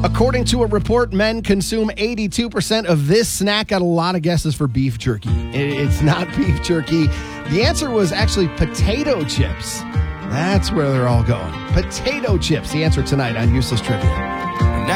According to a report, men consume 82% of this snack. Got a lot of guesses for beef jerky. It's not beef jerky. The answer was actually potato chips. That's where they're all going. Potato chips. The answer tonight on Useless Trivia.